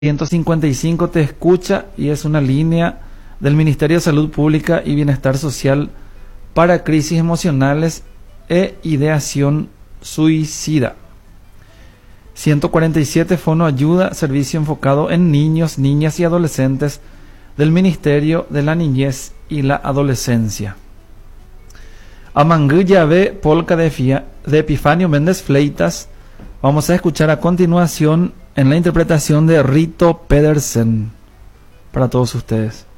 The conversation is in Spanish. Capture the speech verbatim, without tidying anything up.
ciento cincuenta y cinco te escucha y es una línea del Ministerio de Salud Pública y Bienestar Social para crisis emocionales e ideación suicida. ciento cuarenta y siete Fono Ayuda, servicio enfocado en niños, niñas y adolescentes del Ministerio de la Niñez y la Adolescencia. Amangú Yahvé, polca de, Fia, de Epifanio Méndez Fleitas. Vamos a escuchar a continuación en la interpretación de Rito Pedersen para todos ustedes.